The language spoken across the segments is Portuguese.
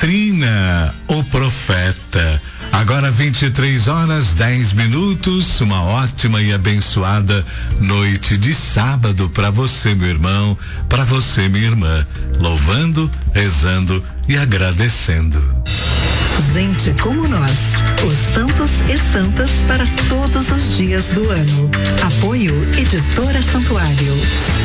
Londrina, o profeta. Agora 23h10. Uma ótima e abençoada noite de sábado para você, meu irmão, para você, minha irmã. Louvando, rezando e agradecendo. Gente como nós, os santos e santas para todos os dias do ano. Apoio Editora Santuário.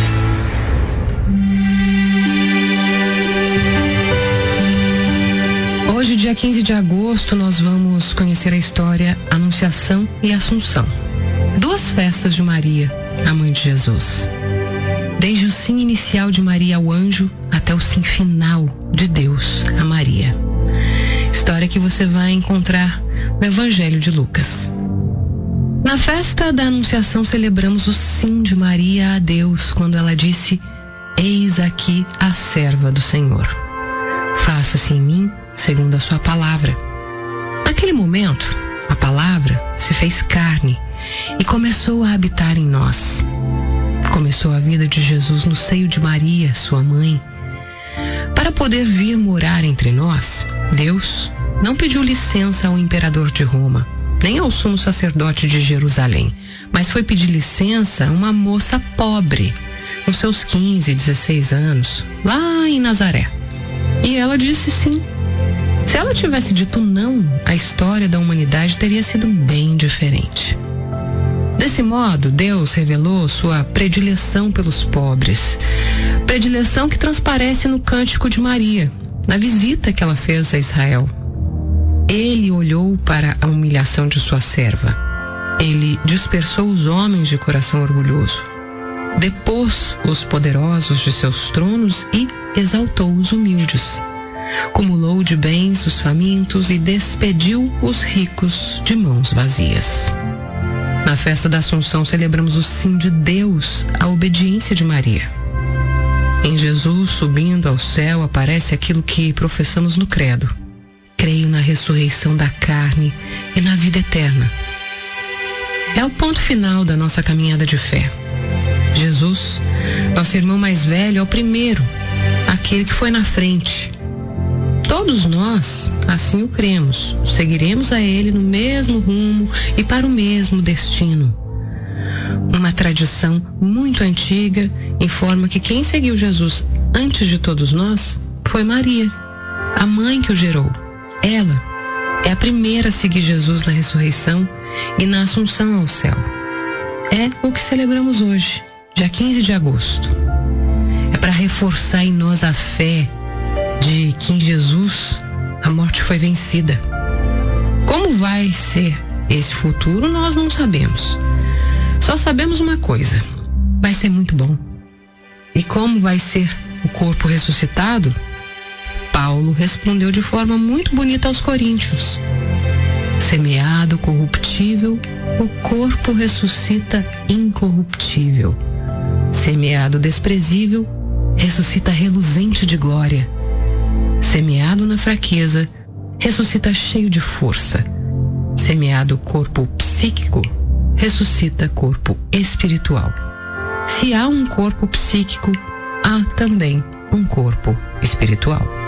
Hoje, dia 15 de agosto, nós vamos conhecer a história Anunciação e Assunção. Duas festas de Maria, a mãe de Jesus. Desde o sim inicial de Maria ao anjo até o sim final de Deus a Maria. História que você vai encontrar no Evangelho de Lucas. Na festa da Anunciação celebramos o sim de Maria a Deus quando ela disse: "Eis aqui a serva do Senhor. Faça-se em mim segundo a sua palavra." Naquele momento, a palavra se fez carne e começou a habitar em nós. Começou a vida de Jesus no seio de Maria, sua mãe. Para poder vir morar entre nós, Deus não pediu licença ao imperador de Roma, nem ao sumo sacerdote de Jerusalém, mas foi pedir licença a uma moça pobre, com seus 15, 16 anos, lá em Nazaré. E ela disse sim. Se ela tivesse dito não, a história da humanidade teria sido bem diferente. Desse modo, Deus revelou sua predileção pelos pobres. Predileção que transparece no cântico de Maria, na visita que ela fez a Israel. Ele olhou para a humilhação de sua serva. Ele dispersou os homens de coração orgulhoso. Depôs os poderosos de seus tronos e exaltou os humildes. Cumulou de bens os famintos e despediu os ricos de mãos vazias. Na festa da Assunção celebramos o sim de Deus à obediência de Maria. Em Jesus subindo ao céu aparece aquilo que professamos no credo: creio na ressurreição da carne e na vida eterna. É o ponto final da nossa caminhada de fé. Jesus, nosso irmão mais velho, é o primeiro, aquele que foi na frente. Todos nós, assim o cremos, seguiremos a ele no mesmo rumo e para o mesmo destino. Uma tradição muito antiga informa que quem seguiu Jesus antes de todos nós foi Maria, a mãe que o gerou. Ela é a primeira a seguir Jesus na ressurreição e na assunção ao céu. É o que celebramos hoje, dia 15 de agosto. É para reforçar em nós a fé de que em Jesus a morte foi vencida. Como vai ser esse futuro, nós não sabemos. Só sabemos uma coisa: vai ser muito bom. E como vai ser o corpo ressuscitado? Paulo respondeu de forma muito bonita aos coríntios: semeado corruptível, o corpo ressuscita incorruptível. Semeado desprezível, ressuscita reluzente de glória. Semeado na fraqueza, ressuscita cheio de força. Semeado corpo psíquico, ressuscita corpo espiritual. Se há um corpo psíquico, há também um corpo espiritual.